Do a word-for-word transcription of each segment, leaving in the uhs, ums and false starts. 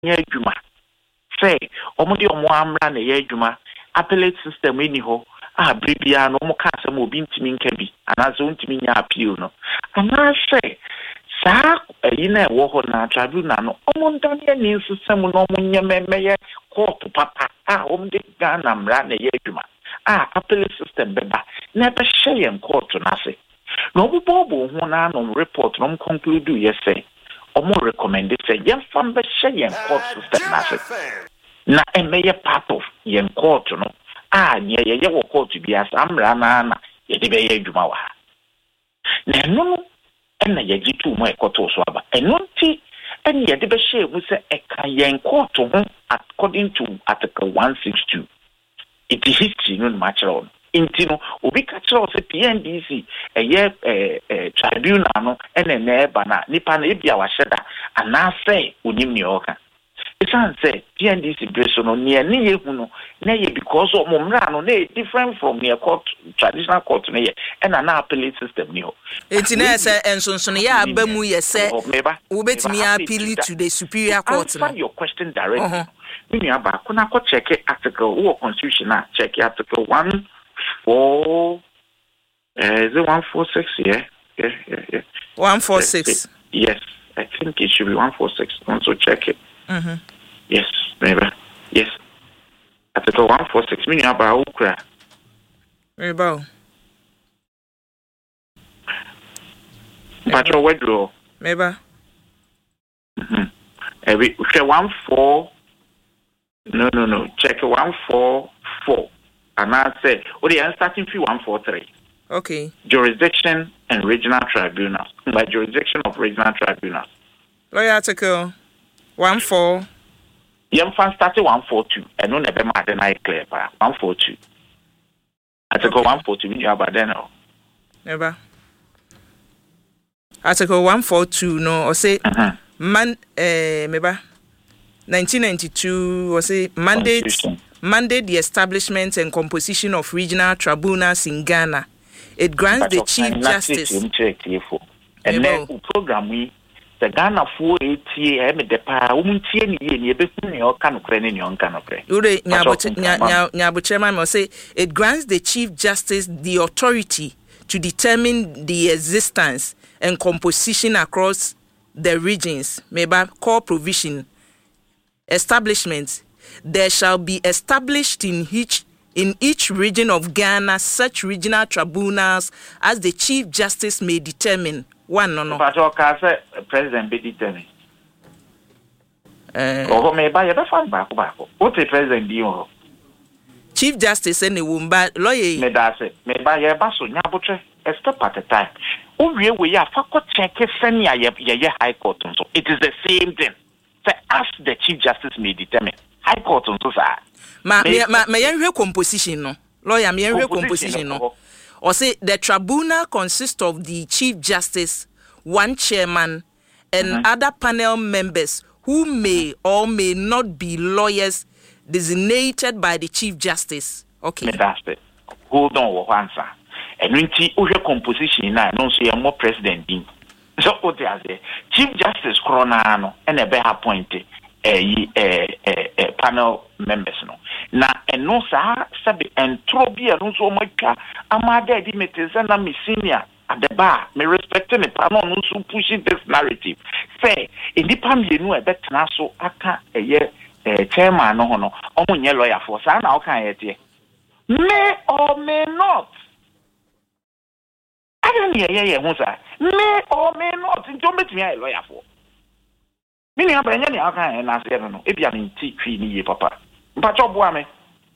ye adwuma say omudi omo amra na ye adwuma appellate system eni ho ah bibia no mo ka asem obi ntimi nka bi anazo ntimi nya appeal no ana say sa eyina ewo ho na tribunal no omo ndane ni system no omo nyememeye court papa ah omde Ghana mra na ye adwuma ah appellate system beba na be share court na say no bobo ho na no report no conclude you say omo recommend say yen fam be share court system na say na emeye part of yen court no ah ye ye wo court bi asamra na na ye de be ye adwuma wa na no na ye gitu mo ekoto so aba eno nti en ye de be share mu say e kan yen court ho according to article one sixty-two it is history no natural inti no obi ka kire o say P N D C eye eh tribunal no ene na eba na nipa na ebia wa sheda ana say onim ni oka it's say P N D C breso no ne ne ye hu no na ye because of momra no na different from the court traditional court na ye and na appellate system ni ho enti na say ensonson ya abamu ye say wo betimi appeal to the superior court no your question directly me aba kuna ko check article wo constitution na check article one four uh, is it one forty-six yeah yeah yeah yeah one forty-six yes I think it should be one forty-six also check it. Mhm. Yes, maybe. Yes. Article one forty-six meaning about ukra. Rebel. Patro withdraw. Maybe. Mhm. Every okay one four. No no no. Check one four four. And I say, oh, they are starting fee one four three. Okay. Jurisdiction and regional tribunals. By jurisdiction of regional tribunals. Lawyer article one four. Yem fan started one four two. And no never matter na clear pa. One four two. Article okay. one four two. You about then no. Never. Article one four two no or say uh-huh. man eh meba nineteen ninety-two or say mandate mandate the establishment and composition of regional tribunals in Ghana. It grants but the Chief Justice. And then program we the Ghana for eighty em de pa umtie ni ye ni ebeku ni o kan okre ni on kan okre. Ure nya nya chairman will say it grants the Chief Justice the authority to determine the existence and composition across the regions. Meba core provision establishments. There shall be established in each in each region of Ghana such regional tribunals as the Chief Justice may determine. One no no. But okay, say president be determine. Eh. Oh, me ba ye be fan ba ko ba ko. What the president be o? Chief Justice any wumba lawyer. Me da say me ba ye ba so nya botre a step at a time. O wie we ya fa ko check senia ye ye high court so. It is the same thing. Say as the Chief Justice may determine. High court so sa. Ma me ma me yenhwe composition no. Lawyer me yenhwe composition no. Or say the tribunal consists of the Chief Justice, one chairman, and mm-hmm. other panel members who may or may not be lawyers designated by the Chief Justice. Okay. That's it. Hold on, one answer. And when you composition now, no say more president being. So what they say, Chief Justice Coronano and a better appointed a a panel members no. Na eno sa sabi entrobia no so maka amade di metezana mi senior at the bar me respect me panel no so pushing this narrative say indipa mienu e betena so aka eye chairman no ho no omunye lawyer for sa na o kan ye tie may or may not I don't hear ye ye hu sa may or may not nto betimi a lawyer for mini abanya ni aka e na se no e bia me ti twi ni ye papa mpacho boa me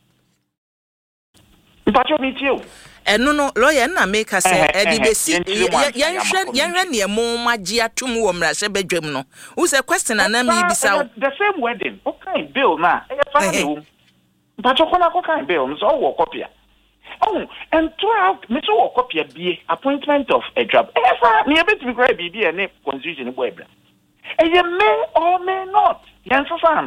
mpacho mi ti o eno no lawyer na make us say e di besi yan hwe yan hwe ne mo magye atum wo mra hye badwam no who say question na me bisa the same wedding okay bill na e fa na wo mpacho kona ko kan bill so wo copy oh and twelve me so wo copy bie appointment of a job e fa me e betimi kra bibia ne constitution bo ebra e ye may or may not yan so fa